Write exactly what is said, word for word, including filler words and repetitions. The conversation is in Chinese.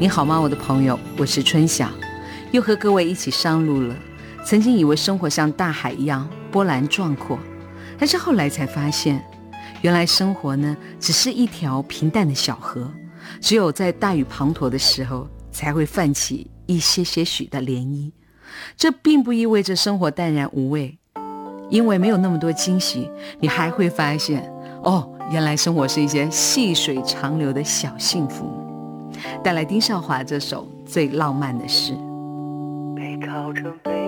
你好吗，我的朋友，我是春晓，又和各位一起上路了。曾经以为生活像大海一样波澜壮阔，但是后来才发现，原来生活呢，只是一条平淡的小河，只有在大雨滂沱的时候，才会泛起一些些许的涟漪。这并不意味着生活淡然无味，因为没有那么多惊喜，你还会发现，哦，原来生活是一些细水长流的小幸福。带来丁少华这首《最浪漫的事》。 背靠着背